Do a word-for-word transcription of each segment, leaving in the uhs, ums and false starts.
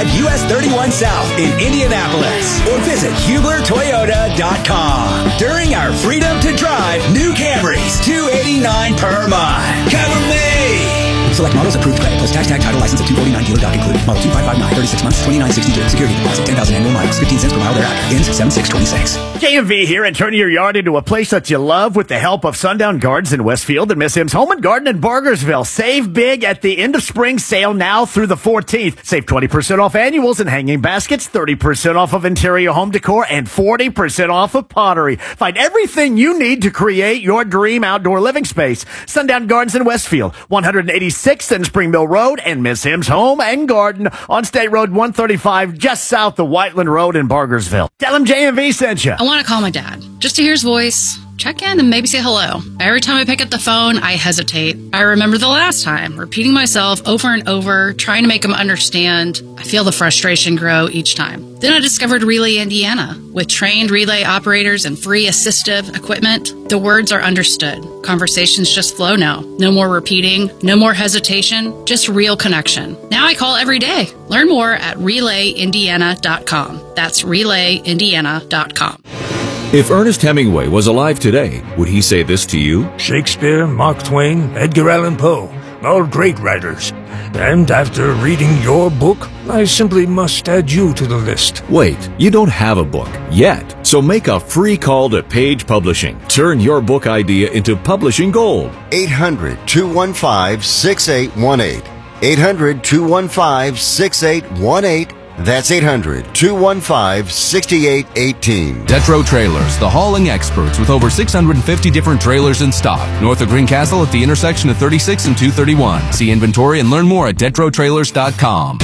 drive U S thirty-one South in Indianapolis or visit Hubler Toyota dot com. During our Freedom to Drive new Camrys, two hundred eighty-nine dollars per month. Cover me! Select models approved credit plus tax tag title license at two forty-nine dealer doc included. Model two five five nine, thirty-six months, twenty-nine sixty-two. Security deposit, ten thousand annual miles, fifteen cents per mile thereafter. Ends seven six twenty-six. K M V here, and turn your yard into a place that you love with the help of Sundown Gardens in Westfield and Miss M's Home and Garden in Bargersville. Save big at the end of spring sale now through the fourteenth. Save twenty percent off annuals and hanging baskets, thirty percent off of interior home decor, and forty percent off of pottery. Find everything you need to create your dream outdoor living space. Sundown Gardens in Westfield, one eighty-sixth and Spring Mill Road, and Miss M's Home and Garden on State Road one thirty-five, just south of Whiteland Road in Bargersville. Tell him J M V sent you. I want to call my dad just to hear his voice, check in, and maybe say hello. Every time I pick up the phone, I hesitate. I remember the last time, repeating myself over and over, trying to make him understand. I feel the frustration grow each time. Then I discovered Relay Indiana. With trained relay operators and free assistive equipment, the words are understood. Conversations just flow now. No more repeating, no more hesitation, just real connection. Now I call every day. Learn more at relay indiana dot com. That's relay indiana dot com. If Ernest Hemingway was alive today, would he say this to you? Shakespeare, Mark Twain, Edgar Allan Poe, all great writers. And after reading your book, I simply must add you to the list. Wait, you don't have a book yet. So make a free call to Page Publishing. Turn your book idea into publishing gold. eight hundred, two one five, six eight one eight. eight hundred, two one five, six eight one eight. That's eight hundred, two one five, six eight one eight. Detro Trailers, the hauling experts with over six hundred fifty different trailers in stock. North of Greencastle at the intersection of thirty-six and two thirty-one. See inventory and learn more at detro trailers dot com.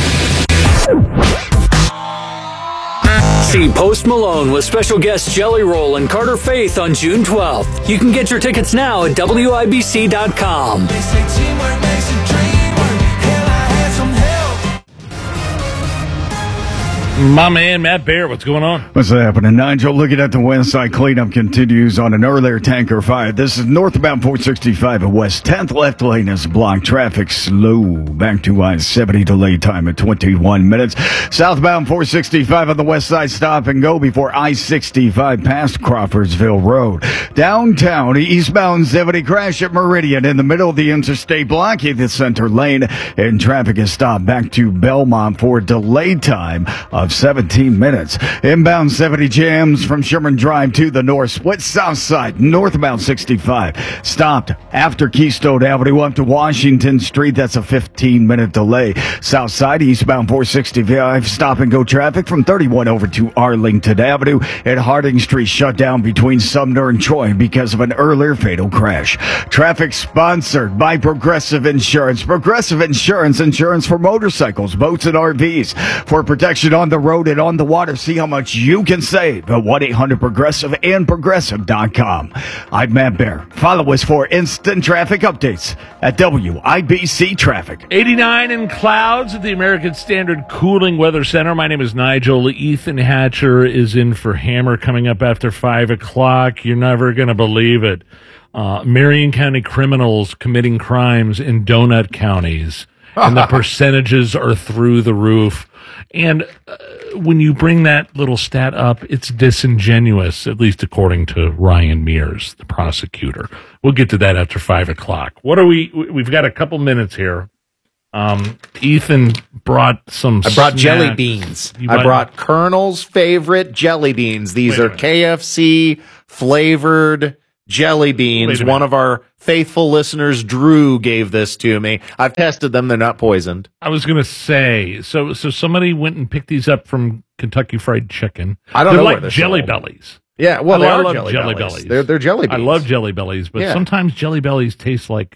See Post Malone with special guest Jelly Roll and Carter Faith on June twelfth. You can get your tickets now at W I B C dot com. They say teamwork makes the dream work. Hell, I had some help. My man, Matt Bear, what's going on? What's happening, Nigel? Looking at the west side, cleanup continues on an earlier tanker fire. This is northbound four sixty-five at West tenth. Left lane is blocked. Traffic slow. Back to I seventy. Delay time at twenty-one minutes. Southbound four sixty-five on the west side, stop and go before I sixty-five past Crawfordsville Road. Downtown, eastbound seventy crash at Meridian in the middle of the interstate, blocking the center lane, and traffic is stopped back to Belmont for delay time of seventeen minutes. Inbound seventy jams from Sherman Drive to the north, split south side, northbound sixty-five. Stopped after Keystone Avenue up to Washington Street. That's a fifteen minute delay. South side, eastbound four sixty-five, stop and go traffic from thirty-one over to Arlington Avenue. And Harding Street shut down between Sumner and Troy because of an earlier fatal crash. Traffic sponsored by Progressive Insurance. Progressive Insurance, insurance for motorcycles, boats, and R Vs. For protection on the road and on the water, see how much you can save at one eight hundred progressive and progressive dot com. I'm Matt Bear. Follow us for instant traffic updates at W I B C Traffic. eighty-nine in clouds at the American Standard Cooling Weather Center. My name is Nigel. Ethan Hatcher is in for Hammer coming up after five o'clock. You're never going to believe it. Uh, Marion County criminals committing crimes in donut counties, and the percentages are through the roof. And uh, when you bring that little stat up, it's disingenuous, at least according to Ryan Mears, the prosecutor. We'll get to that after five o'clock. What are we? We've got a couple minutes here. Um, Ethan brought some. I brought snacks. jelly beans. You I might- brought Colonel's favorite jelly beans. These Wait a are minute. K F C flavored jelly Wait beans. a One minute. of our faithful listeners, Drew, gave this to me. I've tested them. They're not poisoned. I was going to say, so so somebody went and picked these up from Kentucky Fried Chicken. I don't they're know like where they're Jelly sold. Bellies. Yeah, well, I they love are jelly, Jelly bellies. Bellies. They're, they're jelly I beans. love Jelly Bellies, but Yeah. sometimes Jelly Bellies taste like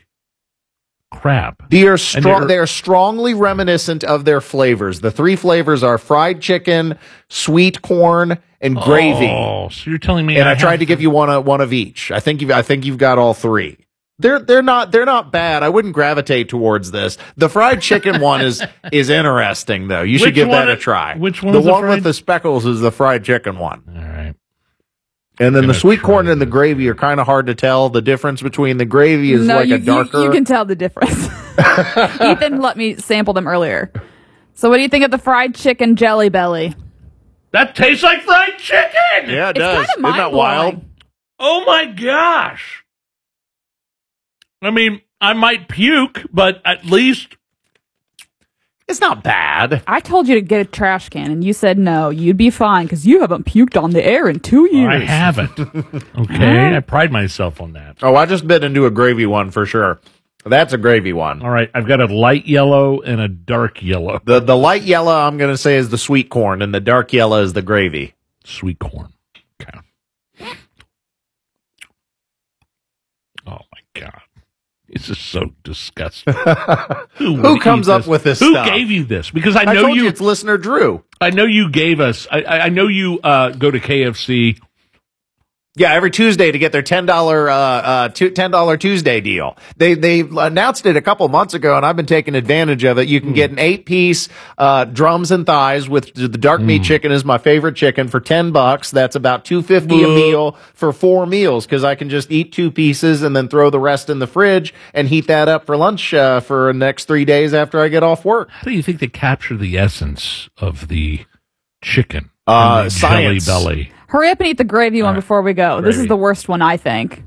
crap. They are And strong. they're- They are strongly reminiscent of their flavors. The three flavors are fried chicken, sweet corn, and gravy. Oh, so you're telling me? And I, have tried to give you one of, one of each. I think you've I think you've got all three. They're they're not they're not bad. I wouldn't gravitate towards this. The fried chicken one is is interesting though. You should Which give one that a is- try. which one The is the one fried- with the speckles is the fried chicken one. All right. And then I'm the gonna sweet try corn and the gravy are kind of hard to tell. The difference between the gravy is no, like you, a darker. You, you can tell the difference. Ethan let me sample them earlier. So what do you think of the fried chicken Jelly Belly? That tastes like fried chicken! Yeah, it It's does. kinda Isn't that wild? mind-blowing. Oh my gosh! I mean, I might puke, but at least It's not bad. I told you to get a trash can, and you said no. You'd be fine because you haven't puked on the air in two years. I haven't. Okay, I pride myself on that. Oh, I just bit into a gravy one for sure. That's a gravy one. All right, I've got a light yellow and a dark yellow. The the light yellow I'm going to say is the sweet corn, and the dark yellow is the gravy. Sweet corn. Okay. Oh my God. This is so disgusting. Who, Who comes up with this Who stuff? gave you this? Because I I know told you, you it's listener Drew. I know you gave us. I, I I know you uh, go to K F C. Yeah, every Tuesday to get their ten dollar uh, uh, ten dollar Tuesday deal. They they announced it a couple months ago, and I've been taking advantage of it. You can Mm. get an eight piece uh, drums and thighs with the dark meat Mm. chicken is my favorite chicken for ten bucks. That's about two fifty a Whoa. meal for four meals because I can just eat two pieces and then throw the rest in the fridge and heat that up for lunch uh, for the next three days after I get off work. How do you think they capture the essence of the chicken? Uh, and the Jelly science. Belly. Hurry up and eat the gravy one right. before we go. This is Gravy. the worst one, I think.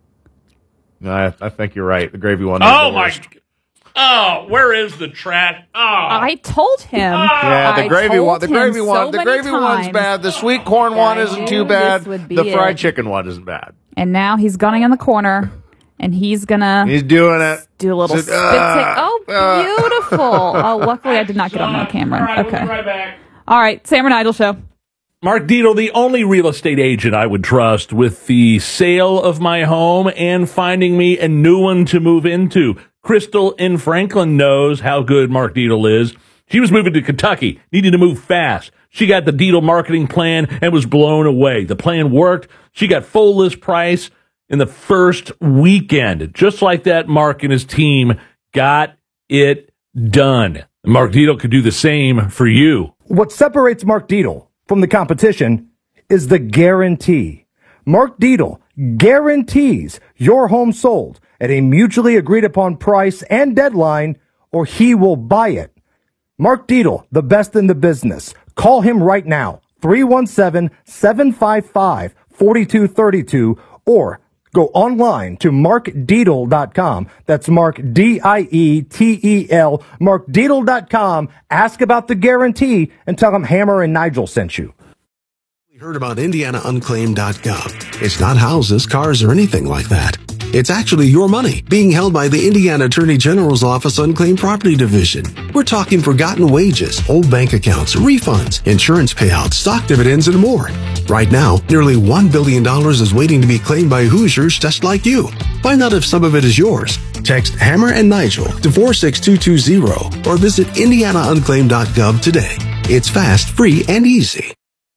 I, I think you're right. The gravy one. is Oh the my! worst. Oh, where is the trash? Oh, I told him. Yeah, the I gravy told one. The him gravy so one. The many gravy one's times bad. The sweet corn that one I isn't knew too bad. this would be The fried it. chicken one isn't bad. And now he's gunning in the corner, and he's gonna He's doing it. do a little Sit- spit uh, take. Oh, uh. beautiful! Oh, luckily I did not get on that camera. All right, Okay. we'll be right back. All right, Sam and Nigel show. Mark Dietel, the only real estate agent I would trust with the sale of my home and finding me a new one to move into. Crystal in Franklin knows how good Mark Dietel is. She was moving to Kentucky, needed to move fast. She got the Dietel marketing plan and was blown away. The plan worked. She got full list price in the first weekend. Just like that, Mark and his team got it done. Mark Dietel could do the same for you. What separates Mark Dietel from the competition is the guarantee. Mark Dietel guarantees your home sold at a mutually agreed upon price and deadline, or he will buy it. Mark Dietel, the best in the business. Call him right now, three one seven, seven five five, four two three two, or go online to mark dietel dot com. That's Mark, D I E T E L, mark dietel dot com. Ask about the guarantee and tell him Hammer and Nigel sent you. We heard about Indiana Unclaimed dot gov. It's not houses, cars, or anything like that. It's actually your money being held by the Indiana Attorney General's Office Unclaimed Property Division. We're talking forgotten wages, old bank accounts, refunds, insurance payouts, stock dividends, and more. Right now, nearly one billion dollars is waiting to be claimed by Hoosiers just like you. Find out if some of it is yours. Text Hammer and Nigel to four six two two zero or visit Indiana Unclaimed dot gov today. It's fast, free, and easy.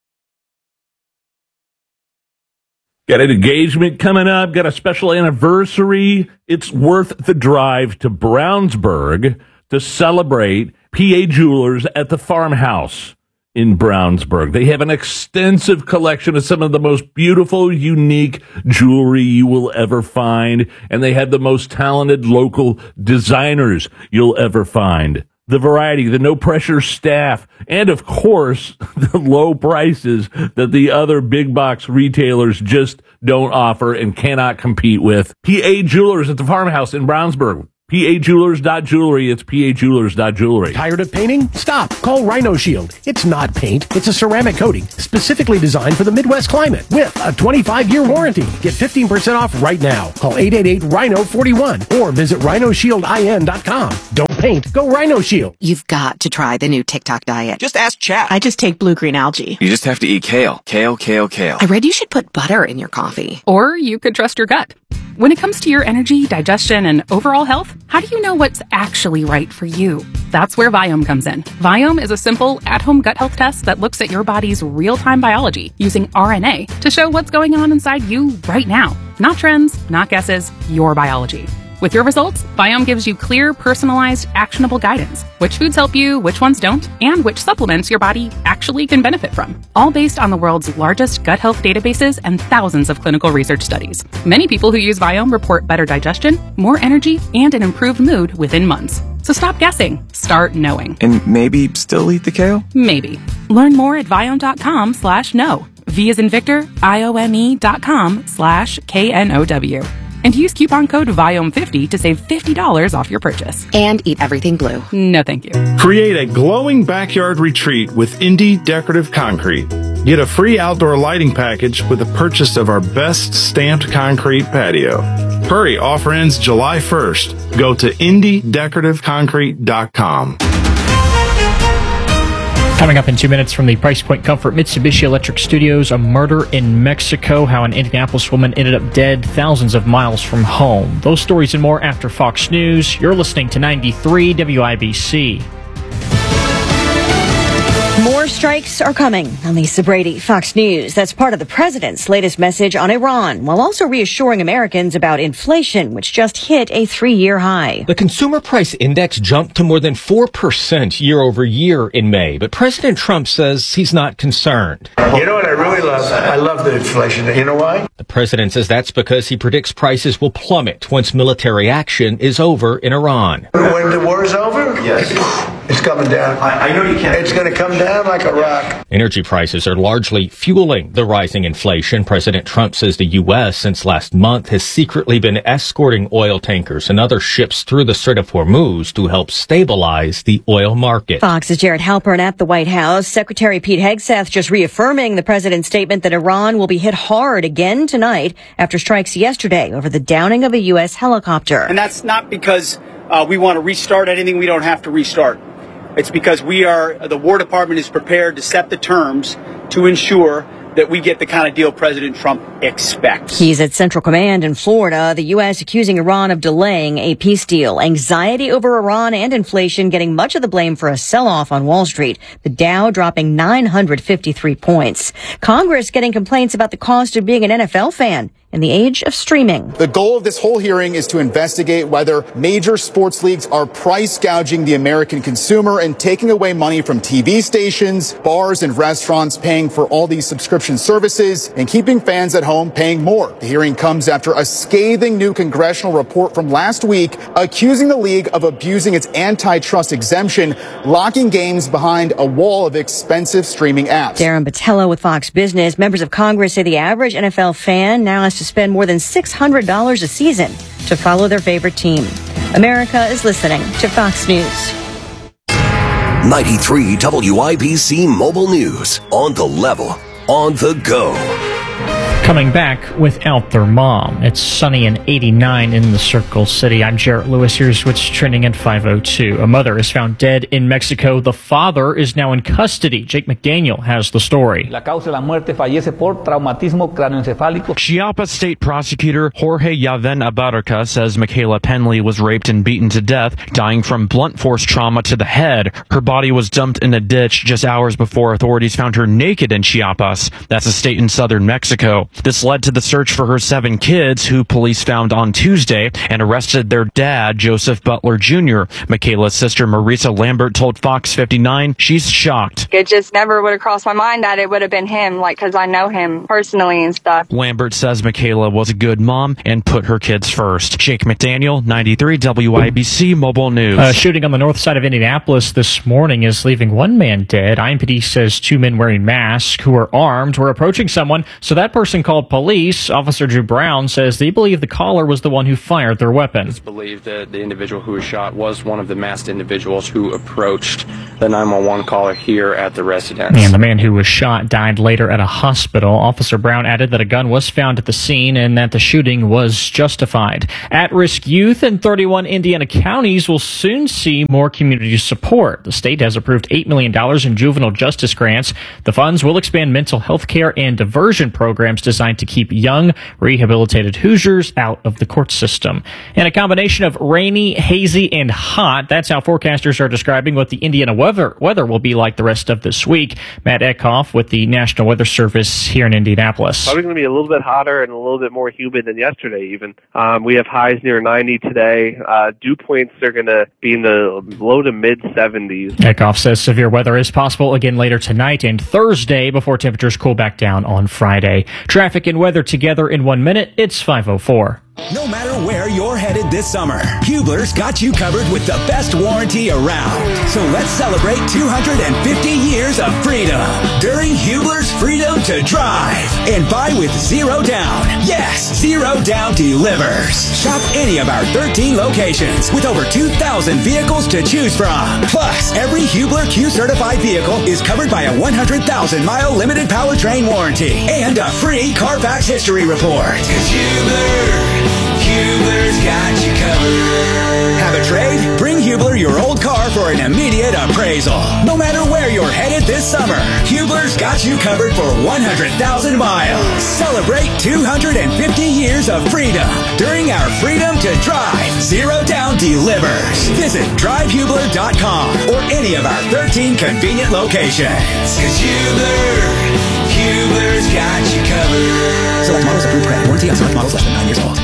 Got an engagement coming up, got a special anniversary. It's worth the drive to Brownsburg to celebrate P A Jewelers at the Farmhouse in Brownsburg. They have an extensive collection of some of the most beautiful, unique jewelry you will ever find, and they have the most talented local designers you'll ever find. The variety, the no-pressure staff, and, of course, the low prices that the other big-box retailers just don't offer and cannot compete with. P A Jewelers at the Farmhouse in Brownsburg. P A Jewelers dot jewelry. It's P A Jewelers dot jewelry. Tired of painting? Stop. Call Rhino Shield. It's not paint. It's a ceramic coating specifically designed for the Midwest climate with a twenty-five year warranty. Get fifteen percent off right now. Call eight eight eight, rhino four one or visit rhino shield I N dot com. Don't paint. Go Rhino Shield. You've got to try the new TikTok diet. Just ask Chat. I just take blue-green algae. You just have to eat kale. Kale, kale, kale. I read you should put butter in your coffee. Or you could trust your gut. When it comes to your energy, digestion, and overall health, how do you know what's actually right for you? That's where Viome comes in. Viome is a simple, at-home gut health test that looks at your body's real-time biology using R N A to show what's going on inside you right now. Not trends, not guesses, your biology. With your results, Viome gives you clear, personalized, actionable guidance. Which foods help you, which ones don't, and which supplements your body actually can benefit from. All based on the world's largest gut health databases and thousands of clinical research studies. Many people who use Viome report better digestion, more energy, and an improved mood within months. So So stop guessing. Start knowing. And maybe still eat the kale? Maybe. Learn more at Viome.com slash know. V as in Victor, I O M E dot com slash K N O W. And use coupon code Viome fifty to save fifty dollars off your purchase. And eat everything blue. No, thank you. Create a glowing backyard retreat with Indy Decorative Concrete. Get a free outdoor lighting package with the purchase of our best stamped concrete patio. Hurry, offer ends July first. Go to indy decorative concrete dot com. Coming up in two minutes from the Price Point Comfort Mitsubishi Electric Studios, a murder in Mexico, how an Indianapolis woman ended up dead thousands of miles from home. Those stories and more after Fox News. You're listening to ninety-three W I B C. More strikes are coming. I'm Lisa Brady, Fox News. That's part of the president's latest message on Iran, while also reassuring Americans about inflation, which just hit a three-year high. The Consumer Price Index jumped to more than four percent year over year in May, but President Trump says he's not concerned. You know what I really love? I love the inflation. You know why? The president says that's because he predicts prices will plummet once military action is over in Iran. When the war is over? Yes. It's coming down. I, I know you can't. It's going to come down like a rock. Energy prices are largely fueling the rising inflation. President Trump says the U S since last month has secretly been escorting oil tankers and other ships through the Strait of Hormuz to help stabilize the oil market. Fox's Jared Halpern at the White House. Secretary Pete Hegseth just reaffirming the president's statement that Iran will be hit hard again tonight after strikes yesterday over the downing of a U S helicopter. And that's not because uh, we want to restart anything we don't have to restart. It's because we are, the War Department is prepared to set the terms to ensure that we get the kind of deal President Trump expects. He's at Central Command in Florida. The U S accusing Iran of delaying a peace deal. Anxiety over Iran and inflation getting much of the blame for a sell-off on Wall Street. The Dow dropping nine hundred fifty-three points. Congress getting complaints about the cost of being an N F L fan in the age of streaming. The goal of this whole hearing is to investigate whether major sports leagues are price gouging the American consumer and taking away money from T V stations, bars, and restaurants paying for all these subscription services and keeping fans at home paying more. The hearing comes after a scathing new congressional report from last week accusing the league of abusing its antitrust exemption, locking games behind a wall of expensive streaming apps. Darren Botello with Fox Business. Members of Congress say the average N F L fan now has to spend more than six hundred dollars a season to follow their favorite team. America is listening to Fox News. ninety-three W I B C Mobile News. On the level. On the go. Coming back without their mom. It's sunny and eighty-nine in the Circle City. I'm Jarrett Lewis. Here's what's trending at five oh two. A mother is found dead in Mexico. The father is now in custody. Jake McDaniel has the story. La causa de la muerte fallece por traumatismo cráneoencefálico. Chiapas State Prosecutor Jorge Yaven Abarca says Michaela Penley was raped and beaten to death, dying from blunt force trauma to the head. Her body was dumped in a ditch just hours before authorities found her naked in Chiapas. That's a state in southern Mexico. This led to the search for her seven kids, who police found on Tuesday and arrested their dad, Joseph Butler Junior Michaela's sister, Marisa Lambert, told Fox fifty-nine she's shocked. It just never would have crossed my mind that it would have been him, like, because I know him personally and stuff. Lambert says Michaela was a good mom and put her kids first. Jake McDaniel, ninety-three W I B C Mobile News. A shooting on the north side of Indianapolis this morning is leaving one man dead. I M P D says two men wearing masks who were armed were approaching someone, so that person called police. Officer Drew Brown says they believe the caller was the one who fired their weapon. It's believed that the individual who was shot was one of the masked individuals who approached the nine one one caller here at the residence. And the man who was shot died later at a hospital. Officer Brown added that a gun was found at the scene and that the shooting was justified. At-risk youth in thirty-one Indiana counties will soon see more community support. The state has approved eight million dollars in juvenile justice grants. The funds will expand mental health care and diversion programs designed to keep young, rehabilitated Hoosiers out of the court system. And a combination of rainy, hazy, and hot. That's how forecasters are describing what the Indiana weather weather will be like the rest of this week. Matt Eckhoff with the National Weather Service here in Indianapolis. Probably going to be a little bit hotter and a little bit more humid than yesterday even. Um, we have highs near ninety today. Uh, dew points are going to be in the low to mid seventies. Eckhoff says severe weather is possible again later tonight and Thursday before temperatures cool back down on Friday. Traffic Traffic and weather together in one minute. It's five oh four. No matter where you're headed this summer, Hubler's got you covered with the best warranty around. So let's celebrate two hundred fifty years of freedom during Hubler's Freedom to Drive and buy with zero down. Yes, zero down delivers. Shop any of our thirteen locations with over two thousand vehicles to choose from. Plus, every Hubler Q-certified vehicle is covered by a one hundred thousand mile limited powertrain warranty and a free Carfax history report. 'Cause Hubler, Hubler's got you covered. Have a trade? Bring Hubler your old car for an immediate appraisal. No matter where you're headed this summer, Hubler's got you covered for one hundred thousand miles. Celebrate two hundred fifty years of freedom during our Freedom to Drive Zero Down Delivers. Visit drive hubler dot com or any of our thirteen convenient locations. 'Cause Hubler, Hubler's got you covered. Select models approved credit. Warranty on select models less than nine years old.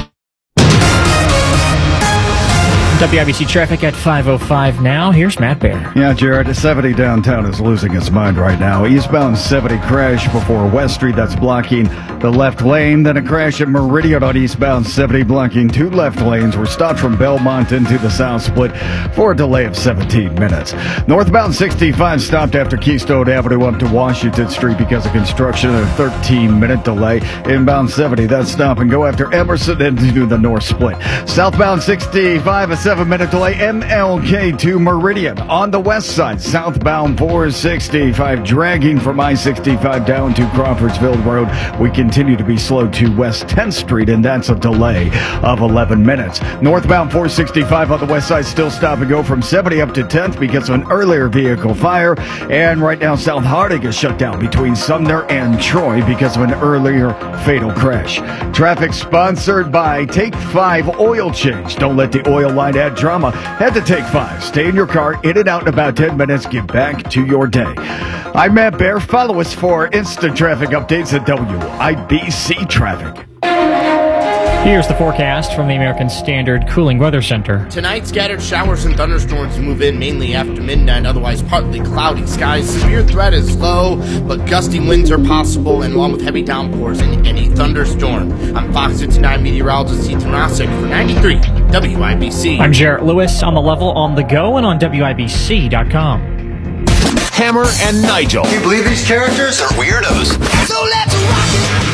W I B C traffic at five oh five now. Here's Matt Bear. Yeah, Jared, seventy downtown is losing its mind right now. Eastbound seventy crash before West Street. That's blocking the left lane. Then a crash at Meridian on eastbound seventy, blocking two left lanes. We're stopped from Belmont into the South Split for a delay of seventeen minutes. Northbound sixty-five stopped after Keystone Avenue up to Washington Street because of construction. A thirteen minute delay. Inbound seventy, that's stop and go after Emerson into the North Split. Southbound sixty-five, a seven minute delay. M L K to Meridian on the west side. Southbound four sixty-five dragging from I sixty-five down to Crawfordsville Road. We continue to be slow to West tenth Street, and that's a delay of eleven minutes. Northbound four sixty-five on the west side still stop and go from seventy up to tenth because of an earlier vehicle fire. And right now South Harding is shut down between Sumner and Troy because of an earlier fatal crash. Traffic sponsored by Take five Oil Change. Don't let the oil line add drama. Head to Take five. Stay in your car, in and out in about ten minutes. Get back to your day. I'm Matt Bear. Follow us for instant traffic updates at W I B C Traffic. Here's the forecast from the American Standard Cooling Weather Center. Tonight, scattered showers and thunderstorms move in mainly after midnight, otherwise partly cloudy skies. Severe threat is low, but gusty winds are possible, and along with heavy downpours in any thunderstorm. I'm Fox fifty-nine meteorologist Ethan Rossick for ninety-three W I B C. I'm Jarrett Lewis on the level on the go and on W I B C dot com. Hammer and Nigel. Can you believe these characters are weirdos? So let's rock it!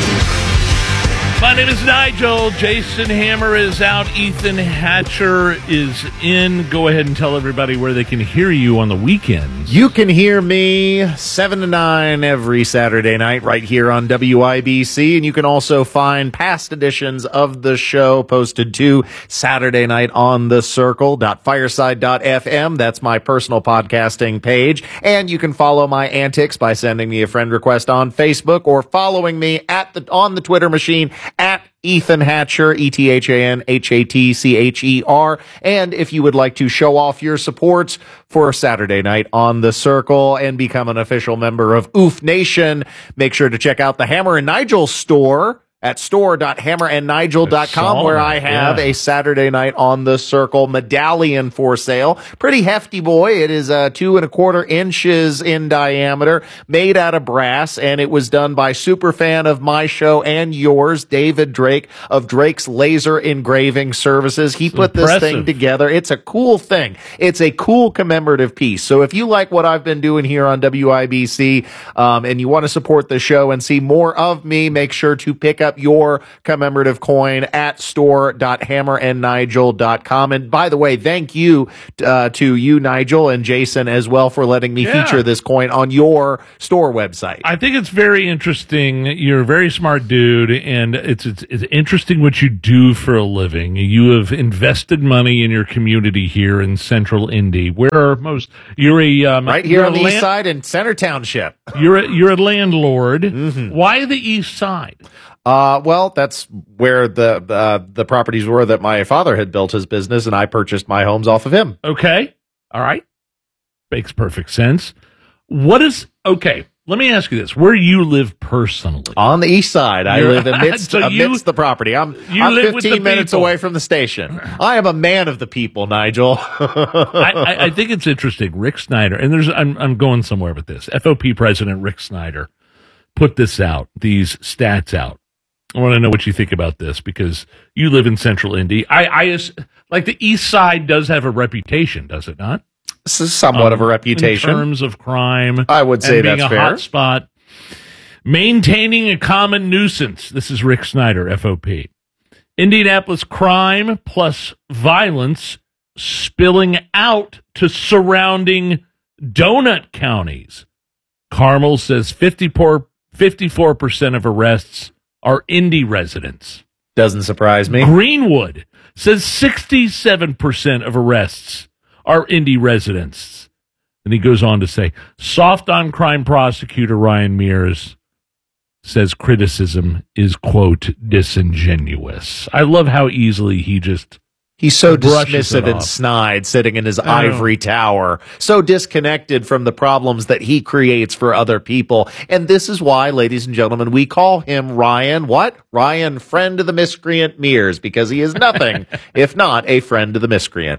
My name is Nigel. Jason Hammer is out. Ethan Hatcher is in. Go ahead and tell everybody where they can hear you on the weekends. You can hear me seven to nine every Saturday night right here on W I B C. And you can also find past editions of the show posted to Saturday night on the circle dot fireside dot f m. That's my personal podcasting page. And you can follow my antics by sending me a friend request on Facebook or following me at the on the Twitter machine at Ethan Hatcher, E T H A N H A T C H E R. And if you would like to show off your supports for Saturday night on the Circle and become an official member of Oof Nation, make sure to check out the Hammer and Nigel store at store dot hammer and nigel dot com, where I have yeah. a Saturday night on the Circle medallion for sale. Pretty hefty boy. It is uh, two and a quarter inches in diameter, made out of brass, and it was done by super fan of my show and yours, David Drake of Drake's Laser Engraving Services. He it's put impressive. this thing together. It's a cool thing. It's a cool commemorative piece. So if you like what I've been doing here on W I B C um, and you want to support the show and see more of me, make sure to pick up your commemorative coin at store dot hammer and nigel dot com. And by the way, thank you uh, to you, Nigel, and Jason as well for letting me yeah. feature this coin on your store website. I think it's very interesting. You're a very smart dude, and it's, it's, it's interesting what you do for a living. You have invested money in your community here in Central Indy. Where are most? You're a um, right here on the land, east side in Center Township. You're a, you're a landlord. Mm-hmm. Why the east side? Uh, well, that's where the, uh, the properties were that my father had built his business, and I purchased my homes off of him. Okay. All right. Makes perfect sense. What is, okay, let me ask you this. Where you live personally? On the east side. I You're, live amidst, so you, amidst the property. I'm, I'm fifteen minutes people. away from the station. I am a man of the people, Nigel. I, I, I think it's interesting. Rick Snyder, and there's, I'm, I'm going somewhere with this. F O P President Rick Snyder put this out, these stats out. I want to know what you think about this because you live in Central Indy. I, I like the East Side does have a reputation, does it not? This is somewhat um, of a reputation in terms of crime. I would say and being that's a fair. hot spot. Maintaining a common nuisance. This is Rick Snyder, F O P. Indianapolis crime plus violence spilling out to surrounding donut counties. Carmel says fifty-four percent of arrests are Indy residents. Doesn't surprise me. Greenwood says sixty-seven percent of arrests are Indy residents. And he goes on to say, soft on crime prosecutor Ryan Mears says criticism is, quote, disingenuous. I love how easily he just He's so brushes dismissive it and off. snide, sitting in his I know. ivory tower, so disconnected from the problems that he creates for other people. And this is why, ladies and gentlemen, we call him Ryan, what? Ryan, friend of the miscreant Mears, because he is nothing if not a friend of the miscreant.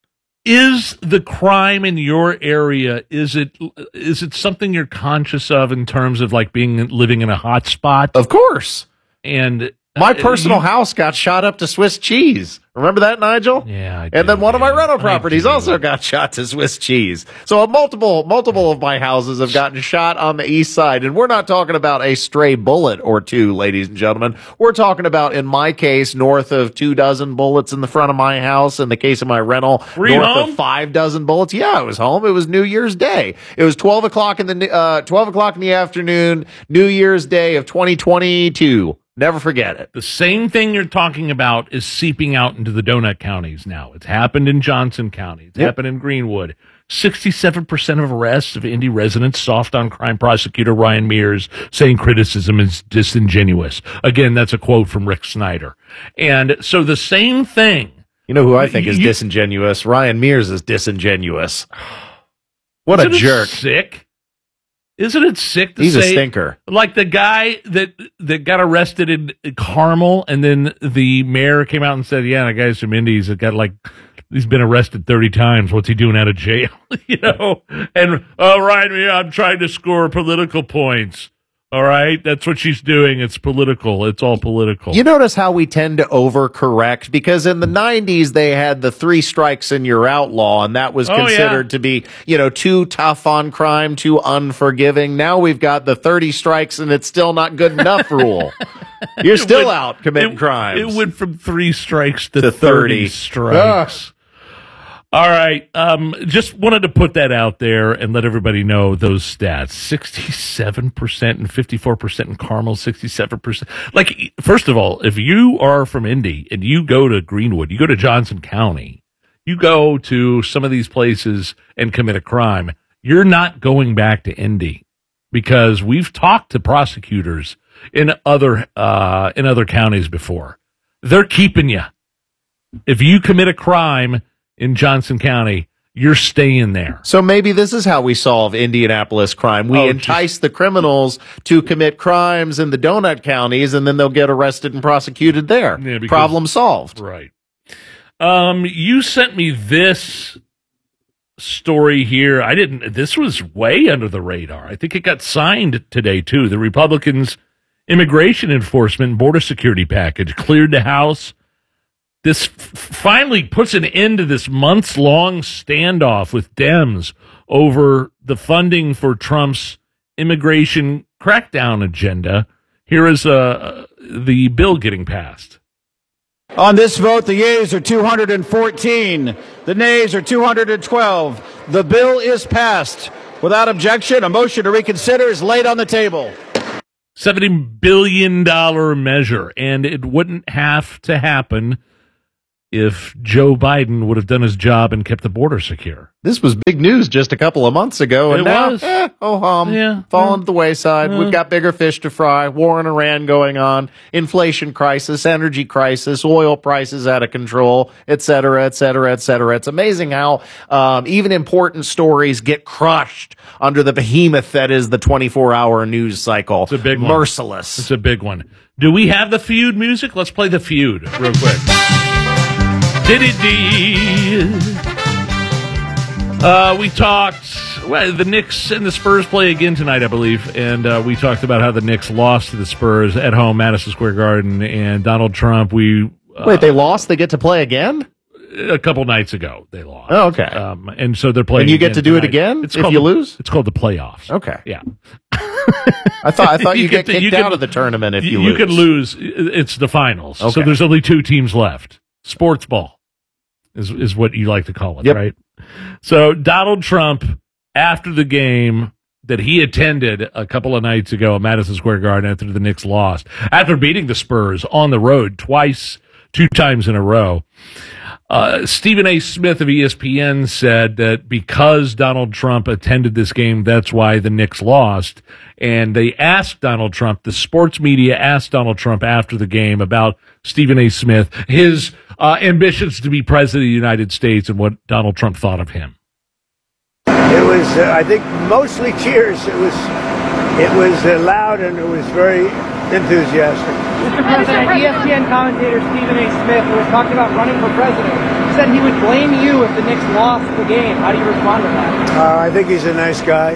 Is the crime in your area, is it is it something you're conscious of in terms of like being living in a hot spot? Of course. And My uh, personal you- house got shot up to Swiss cheese. Remember that, Nigel? Yeah, I And then one of my rental properties do. also got shot to Swiss cheese. So uh, multiple, multiple of my houses have gotten shot on the east side. And we're not talking about a stray bullet or two, ladies and gentlemen. We're talking about, in my case, north of two dozen bullets in the front of my house. In the case of my rental, Were you north home? of five dozen bullets. Yeah, I was home. It was New Year's Day. It was twelve o'clock in the uh, twelve o'clock in the afternoon, New Year's Day of twenty twenty-two. Never forget it. The same thing you're talking about is seeping out into the donut counties now. It's happened in Johnson County. It's Yep. happened in Greenwood. sixty-seven percent of arrests of Indy residents, soft on crime prosecutor Ryan Mears, saying criticism is disingenuous. Again, that's a quote from Rick Snyder. And so the same thing. You know who I think is You- disingenuous? Ryan Mears is disingenuous. What Isn't a it jerk. sick? Isn't it sick to He's a say? stinker. Like the guy that that got arrested in Carmel, and then the mayor came out and said, "Yeah, the guy's from Indy's that got like he's been arrested thirty times. What's he doing out of jail?" You know? And oh, Ryan, yeah, I'm trying to score political points. All right, that's what she's doing. It's political. It's all political. You notice how we tend to overcorrect because in the nineties they had the three strikes and you're outlaw, and that was Oh, considered yeah. to be, you know, too tough on crime, too unforgiving. Now we've got the thirty strikes and it's still not good enough rule. You're It still went- out committing it, crimes. It went from three strikes to, To thirty thirty. strikes. All right. Um, just wanted to put that out there and let everybody know those stats. sixty-seven percent and fifty-four percent in Carmel, sixty-seven percent. Like, first of all, if you are from Indy and you go to Greenwood, you go to Johnson County, you go to some of these places and commit a crime, you're not going back to Indy because we've talked to prosecutors in other, uh, in other counties before. They're keeping you. If you commit a crime in Johnson County, you're staying there. So maybe this is how we solve Indianapolis crime. We Oh, entice the criminals to commit crimes in the donut counties, and then they'll get arrested and prosecuted there. Yeah, because- Problem solved. Right. Um, you sent me this story here. I didn't, this was way under the radar. I think it got signed today, too. The Republicans' immigration enforcement and border security package cleared the House. This f- finally puts an end to this months-long standoff with Dems over the funding for Trump's immigration crackdown agenda. Here is uh, the bill getting passed. On this vote, the yeas are two hundred fourteen. The nays are two hundred twelve. The bill is passed. Without objection, a motion to reconsider is laid on the table. seventy billion dollars measure, and it wouldn't have to happen if Joe Biden would have done his job and kept the border secure. This was big news just a couple of months ago, and It now, was. eh, oh hum, Yeah. fallen to the wayside. Uh. We've got bigger fish to fry. War in Iran going on, inflation crisis, energy crisis, oil prices out of control, et cetera, et cetera, et cetera. It's amazing how um, even important stories get crushed under the behemoth that is the twenty-four hour news cycle. It's a big one. Merciless. It's a big one. Do we have the feud music? Let's play the feud real quick. Diddy-dee. Uh, we talked well, the Knicks and the Spurs play again tonight, I believe. And uh, we talked about how the Knicks lost to the Spurs at home, Madison Square Garden. And Donald Trump, we... Uh, Wait, they lost? They get to play again? A couple nights ago, they lost. Oh, okay. Um, and so they're playing And you get to do tonight. it again it's if called you the, lose? It's called the playoffs. Okay. Yeah. I thought I thought you, You get could- kicked you could- out of the tournament if you, you lose. could lose. It's the finals. Okay. So there's only two teams left. Sports ball is is what you like to call it, Yep. right? So Donald Trump, after the game that he attended a couple of nights ago at Madison Square Garden after the Knicks lost, after beating the Spurs on the road twice, two times in a row, uh, Stephen A. Smith of E S P N said that because Donald Trump attended this game, that's why the Knicks lost. And they asked Donald Trump, the sports media asked Donald Trump after the game about Stephen A. Smith, his uh, ambitions to be president of the United States, and what Donald Trump thought of him. It was, uh, I think, mostly cheers. It was, it was uh, loud and it was very enthusiastic. Mister President, E S P N commentator Stephen A. Smith, who was talking about running for president, said he would blame you if the Knicks lost the game. How do you respond to that? Uh, I think he's a nice guy,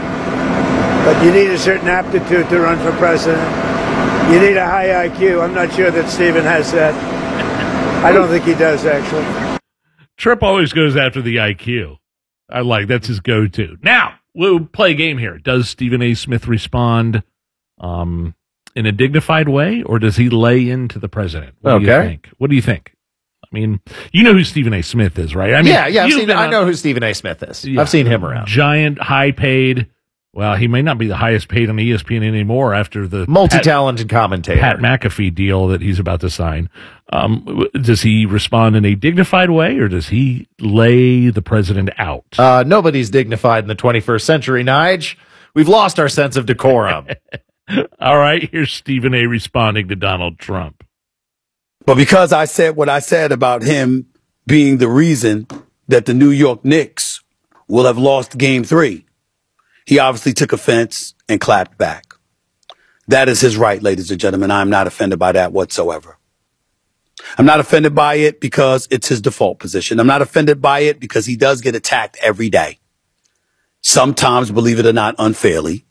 but you need a certain aptitude to run for president. You need a high I Q. I'm not sure that Stephen has that. I don't think he does, actually. Trump always goes after the I Q. I like that's his go-to. Now we'll play a game here. Does Stephen A. Smith respond um, in a dignified way, or does he lay into the president? What do you Okay. think? What do you think? I mean, you know who Stephen A. Smith is, right? I mean, yeah, yeah. I've you've seen, been I on- know who Stephen A. Smith is. Yeah. I've seen him around. Giant, high-paid. Well, he may not be the highest paid on E S P N anymore after the Multi-talented commentator. Pat McAfee deal that he's about to sign. Um, w- does he respond in a dignified way, or does he lay the president out? Uh, nobody's dignified in the twenty-first century, Nige. We've lost our sense of decorum. All right, here's Stephen A. responding to Donald Trump. But because I said what I said about him being the reason that the New York Knicks will have lost game three, he obviously took offense and clapped back. That is his right, ladies and gentlemen. I'm not offended by that whatsoever. I'm not offended by it because it's his default position. I'm not offended by it because he does get attacked every day. Sometimes, believe it or not, unfairly.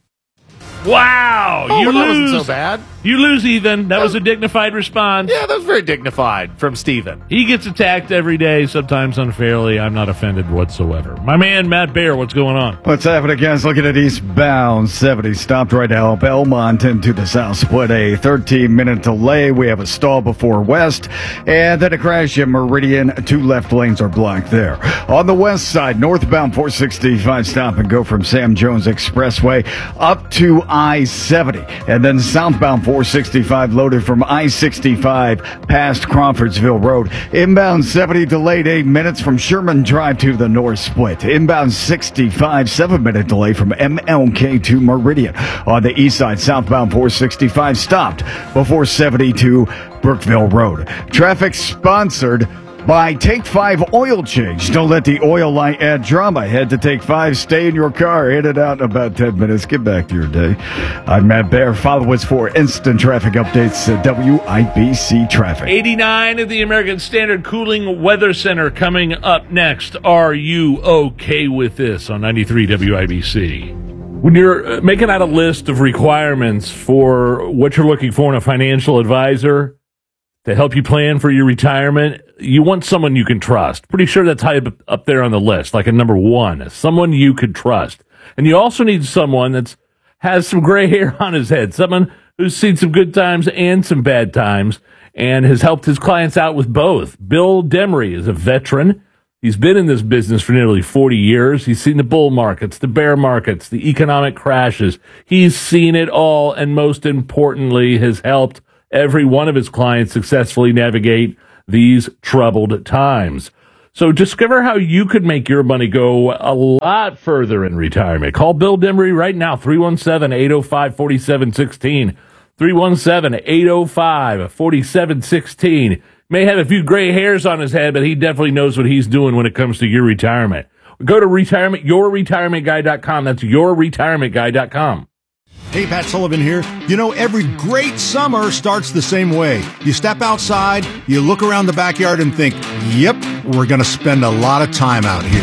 Wow, Oh, you well, that lose. wasn't so bad. You lose, Ethan. That was a dignified response. Yeah, that was very dignified from Stephen. He gets attacked every day, sometimes unfairly. I'm not offended whatsoever. My man, Matt Baer, what's going on? What's happening, guys? Looking at eastbound seventy, stopped right now. Belmont into the South Split, a thirteen-minute delay. We have a stall before West, and then a crash at Meridian. Two left lanes are blocked there. On the west side, northbound four sixty-five, stop and go from Sam Jones Expressway up to I seventy, and then southbound four sixty-five loaded from I sixty-five past Crawfordsville Road. Inbound seventy delayed eight minutes from Sherman Drive to the North Split. Inbound sixty-five, seven-minute delay from M L K to Meridian. On the east side, southbound four sixty-five stopped before seventy-two Brookville Road. Traffic sponsored by Take Five Oil Change. Don't let the oil light add drama. Head to Take Five. Stay in your car. In and out in about ten minutes. Get back to your day. I'm Matt Baer. Follow us for instant traffic updates at W I B C Traffic. eighty-nine at the American Standard Cooling Weather Center coming up next. Are you okay with this on ninety-three W I B C? When you're uh, making out a list of requirements for what you're looking for in a financial advisor to help you plan for your retirement, you want someone you can trust. Pretty sure that's high up- up there on the list, like a number one, someone you could trust. And you also need someone that's has some gray hair on his head, someone who's seen some good times and some bad times and has helped his clients out with both. Bill Demery is a veteran. He's been in this business for nearly forty years. He's seen the bull markets, the bear markets, the economic crashes. He's seen it all, and most importantly, has helped every one of his clients successfully navigate these troubled times. So discover how you could make your money go a lot further in retirement. Call Bill Demery right now, three one seven, eight oh five, four seven one six, three one seven, eight oh five, four seven one six. May have a few gray hairs on his head, but he definitely knows what he's doing when it comes to your retirement. Go to retirement, your retirement guy dot com. That's your retirement guy dot com. Hey, Pat Sullivan here. You know, every great summer starts the same way. You step outside, you look around the backyard and think, yep, we're going to spend a lot of time out here.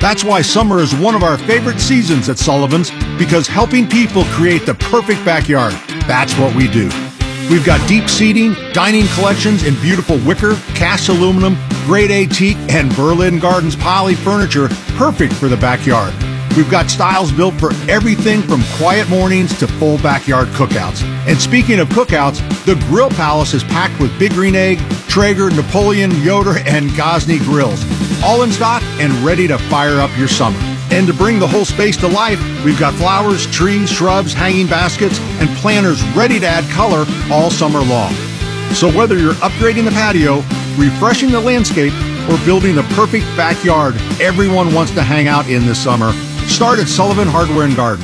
That's why summer is one of our favorite seasons at Sullivan's, because helping people create the perfect backyard, that's what we do. We've got deep seating, dining collections in beautiful wicker, cast aluminum, grade A teak, and Berlin Gardens poly furniture, perfect for the backyard. We've got styles built for everything from quiet mornings to full backyard cookouts. And speaking of cookouts, the Grill Palace is packed with Big Green Egg, Traeger, Napoleon, Yoder, and Gosney grills, all in stock and ready to fire up your summer. And to bring the whole space to life, we've got flowers, trees, shrubs, hanging baskets, and planters ready to add color all summer long. So whether you're upgrading the patio, refreshing the landscape, or building the perfect backyard everyone wants to hang out in this summer, start at Sullivan Hardware and Garden.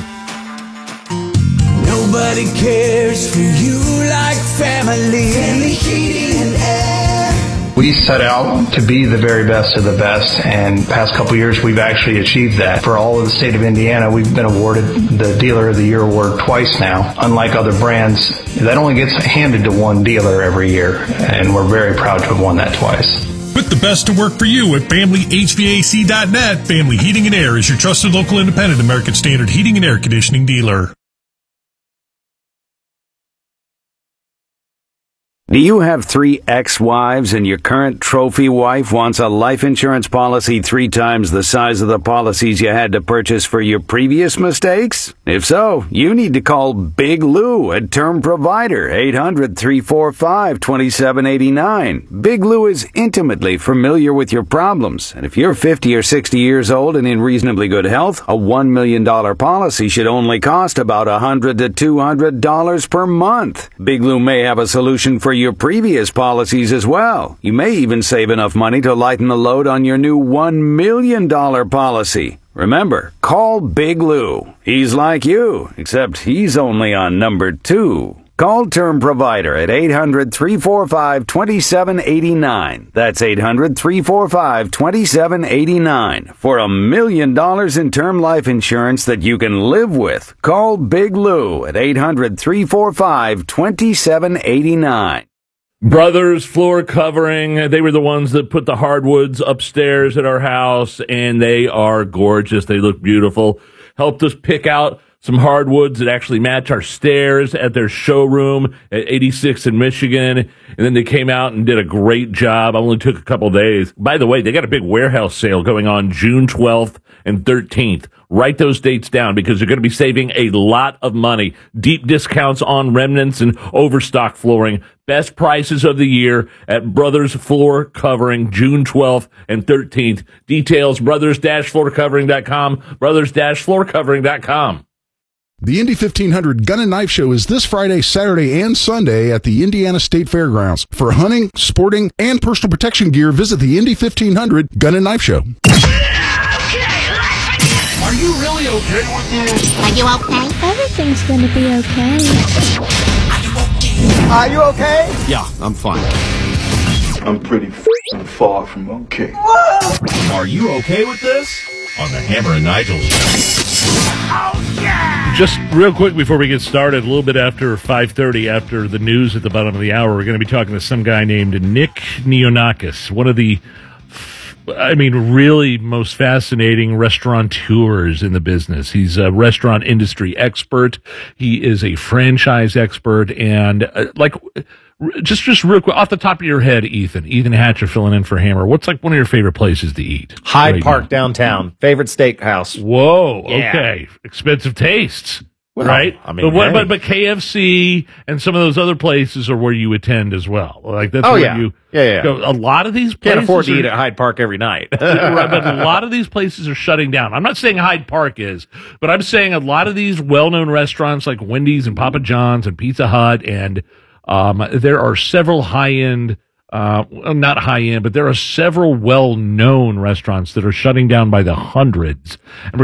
Nobody cares for you like family. Family Heating and Air. We set out to be the very best of the best, and past couple years we've actually achieved that. For all of the state of Indiana, we've been awarded the Dealer of the Year award twice now. Unlike other brands, that only gets handed to one dealer every year, and we're very proud to have won that twice. Put the best to work for you at family H V A C dot net. Family Heating and Air is your trusted local independent American Standard heating and air conditioning dealer. Do you have three ex-wives and your current trophy wife wants a life insurance policy three times the size of the policies you had to purchase for your previous mistakes? If so, you need to call Big Lou at Term Provider, eight hundred, three four five, two seven eight nine. Big Lou is intimately familiar with your problems, and if you're fifty or sixty years old and in reasonably good health, a one million dollars policy should only cost about one hundred to two hundred dollars per month. Big Lou may have a solution for your previous policies as well. You may even save enough money to lighten the load on your new one million dollars policy. Remember, call Big Lou. He's like you, except he's only on number two. Call Term Provider at eight hundred, three four five, two seven eight nine. That's eight hundred, three four five, two seven eight nine. For a million dollars in term life insurance that you can live with. Call Big Lou at eight hundred, three four five, two seven eight nine. Brothers Floor Covering, they were the ones that put the hardwoods upstairs at our house, and they are gorgeous. They look beautiful. Helped us pick out some hardwoods that actually match our stairs at their showroom at eighty-sixth in Michigan. And then they came out and did a great job. I only took a couple days. By the way, they got a big warehouse sale going on June twelfth and thirteenth. Write those dates down because you're going to be saving a lot of money. Deep discounts on remnants and overstock flooring. Best prices of the year at Brothers Floor Covering, June twelfth and thirteenth. Details, brothers dash floor covering dot com, brothers dash floor covering dot com. The Indy fifteen hundred Gun and Knife Show is this Friday, Saturday, and Sunday at the Indiana State Fairgrounds. For hunting, sporting, and personal protection gear, visit the Indy fifteen hundred Gun and Knife Show. Are you really okay with this? Are you okay? Everything's gonna be okay. Are you okay? Yeah, I'm fine. I'm pretty f***ing far from okay. Are you okay with this? On the Hammer and Nigel Show. Oh, yeah! Just real quick before we get started, a little bit after five thirty, after the news at the bottom of the hour, we're going to be talking to some guy named Nick Neonakis, one of the, I mean, really most fascinating restaurateurs in the business. He's a restaurant industry expert. He is a franchise expert. And uh, like, just, just real quick, off the top of your head, Ethan, Ethan Hatcher filling in for Hammer. What's like one of your favorite places to eat? Hyde right Park now? Downtown. Favorite steakhouse. Whoa. Yeah. Okay. Expensive tastes. Well, right? I mean, but, what, hey. but but K F C and some of those other places are where you attend as well. Like that's Oh, where yeah. you Yeah, yeah. go. A lot of these places Can't afford to are, eat at Hyde Park every night. right, but a lot of these places are shutting down. I'm not saying Hyde Park is, but I'm saying a lot of these well-known restaurants like Wendy's and Papa John's and Pizza Hut, and um, there are several high-end, uh, well, not high-end, but there are several well-known restaurants that are shutting down by the hundreds. And we're